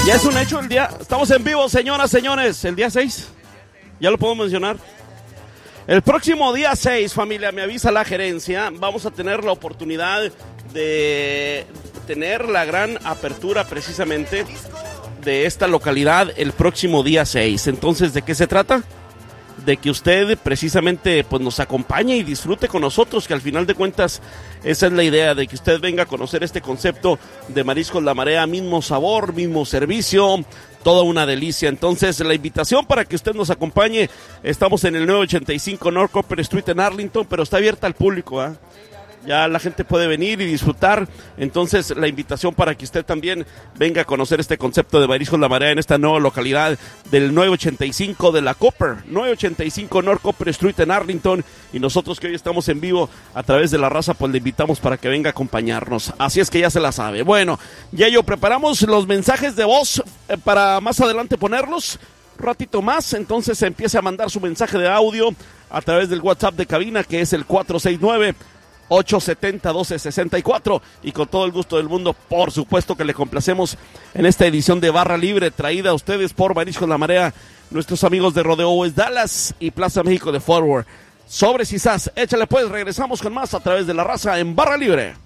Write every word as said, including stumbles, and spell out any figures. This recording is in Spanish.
Ya es un hecho el día, estamos en vivo, señoras, señores, el día seis, ya lo puedo mencionar. El próximo día seis, familia, me avisa la gerencia, vamos a tener la oportunidad de tener la gran apertura precisamente de esta localidad el próximo día seis. Entonces, ¿de qué se trata? De que usted precisamente pues nos acompañe y disfrute con nosotros, que al final de cuentas esa es la idea, de que usted venga a conocer este concepto de Mariscos La Marea, mismo sabor, mismo servicio, toda una delicia. Entonces la invitación para que usted nos acompañe, estamos en el nueve ochenta y cinco North Copper Street en Arlington, pero está abierta al público, ¿eh? Ya la gente puede venir y disfrutar, entonces la invitación para que usted también venga a conocer este concepto de Mariscos La Marea en esta nueva localidad del nueve ochenta y cinco de la Copper, nueve ochenta y cinco North Copper Street en Arlington, y nosotros que hoy estamos en vivo a través de La Raza, pues le invitamos para que venga a acompañarnos, así es que ya se la sabe. Bueno, ya yo preparamos los mensajes de voz eh, para más adelante ponerlos, un ratito más, entonces empiece a mandar su mensaje de audio a través del WhatsApp de cabina, que es el cuatro seis nueve, ocho siete cero, uno dos seis cuatro, y con todo el gusto del mundo, por supuesto que le complacemos en esta edición de Barra Libre, traída a ustedes por Mariscos La Marea, nuestros amigos de Rodeo West Dallas y Plaza México de Forward. Sobres y sas, échale pues, regresamos con más a través de La Raza en Barra Libre.